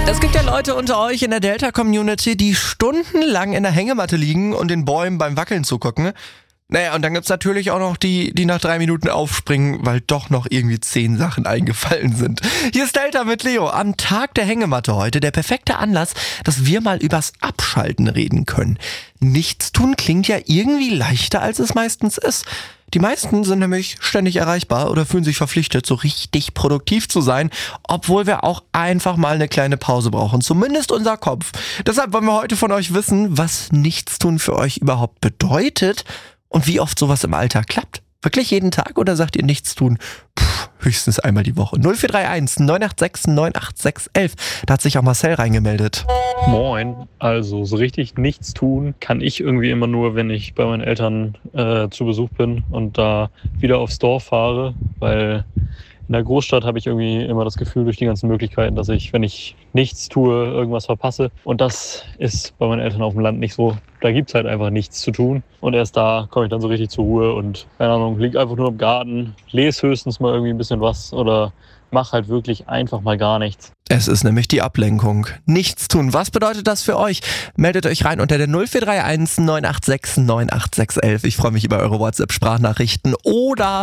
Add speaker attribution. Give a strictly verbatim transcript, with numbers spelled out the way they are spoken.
Speaker 1: Es gibt ja Leute unter euch in der Delta-Community, die stundenlang in der Hängematte liegen und den Bäumen beim Wackeln zugucken. Naja, und dann gibt's natürlich auch noch die, die nach drei Minuten aufspringen, weil doch noch irgendwie zehn Sachen eingefallen sind. Hier ist Delta mit Leo. Am Tag der Hängematte heute der perfekte Anlass, dass wir mal übers Abschalten reden können. Nichtstun klingt ja irgendwie leichter, als es meistens ist. Die meisten sind nämlich ständig erreichbar oder fühlen sich verpflichtet, so richtig produktiv zu sein, obwohl wir auch einfach mal eine kleine Pause brauchen, zumindest unser Kopf. Deshalb wollen wir heute von euch wissen, was Nichtstun für euch überhaupt bedeutet und wie oft sowas im Alltag klappt. Wirklich jeden Tag oder sagt ihr Nichtstun? Puh, höchstens einmal die Woche. null vier drei eins neun acht sechs neun acht sechs eins eins. Da hat sich auch Marcel reingemeldet.
Speaker 2: Moin, also so richtig nichts tun kann ich irgendwie immer nur, wenn ich bei meinen Eltern äh, zu Besuch bin und da wieder aufs Dorf fahre, weil in der Großstadt habe ich irgendwie immer das Gefühl durch die ganzen Möglichkeiten, dass ich, wenn ich nichts tue, irgendwas verpasse. Und das ist bei meinen Eltern auf dem Land nicht so. Da gibt es halt einfach nichts zu tun. Und erst da komme ich dann so richtig zur Ruhe und, keine Ahnung, liege einfach nur im Garten, lese höchstens mal irgendwie ein bisschen was oder mache halt wirklich einfach mal gar nichts.
Speaker 1: Es ist nämlich die Ablenkung. Nichts tun. Was bedeutet das für euch? Meldet euch rein unter der null vier drei eins neun acht sechs neun acht sechs eins eins. Ich freue mich über eure WhatsApp-Sprachnachrichten oder